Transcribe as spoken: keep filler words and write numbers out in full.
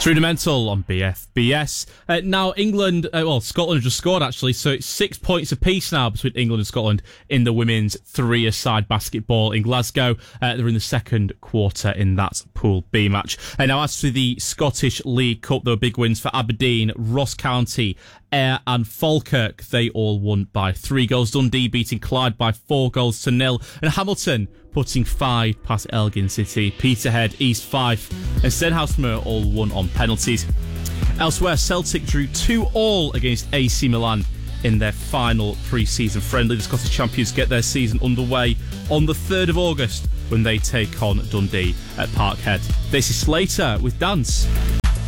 Rudimental on B F B S. Uh, now, England, uh, well, Scotland have just scored, actually, so it's six points apiece now between England and Scotland in the women's three-a-side basketball in Glasgow. Uh, they're in the second quarter in that Pool B match. And now, as to the Scottish League Cup, there were big wins for Aberdeen, Ross County, Ayr and Falkirk. They all won by three goals. Dundee beating Clyde by four goals to nil. And Hamilton putting five past Elgin City. Peterhead, East Fife and Stenhousemuir all won on penalties. Elsewhere, Celtic drew two all against A C Milan in their final pre-season friendly. The Scottish champions get their season underway on the third of August when they take on Dundee at Parkhead. This is Slater with Dance.